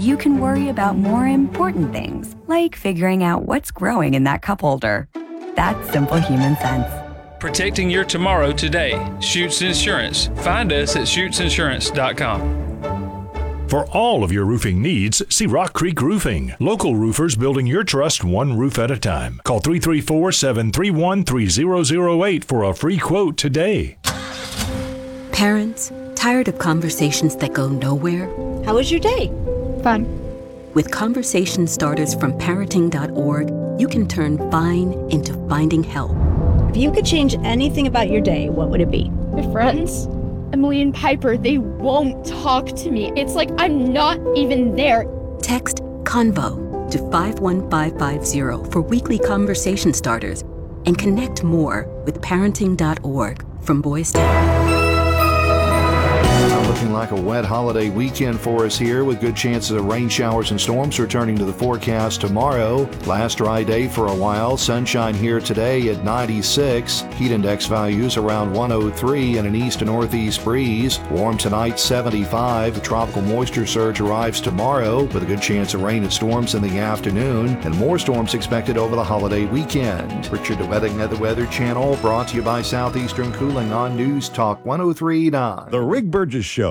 you can worry about more important things, like figuring out what's growing in that cup holder. That's simple human sense. Protecting your tomorrow today. Schutz Insurance. Find us at schutzinsurance.com. For all of your roofing needs, see Rock Creek Roofing. Local roofers building your trust one roof at a time. Call 334-731-3008 for a free quote today. Parents, tired of conversations that go nowhere? How was your day? Fun. With conversation starters from parenting.org, you can turn fine into finding help. If you could change anything about your day, what would it be? My friends, Emily and Piper, they won't talk to me. It's like I'm not even there. Text CONVO to 51550 for weekly conversation starters and connect more with parenting.org from Boys Town. Looking like a wet holiday weekend for us here, with good chances of rain showers and storms returning to the forecast tomorrow. Last dry day for a while. Sunshine here today at 96. Heat index values around 103 and an east to northeast breeze. Warm tonight, 75. A tropical moisture surge arrives tomorrow with a good chance of rain and storms in the afternoon, and more storms expected over the holiday weekend. Richard DeWetting at the Weather Channel, brought to you by Southeastern Cooling on News Talk 103.9. The Rig Burgess Show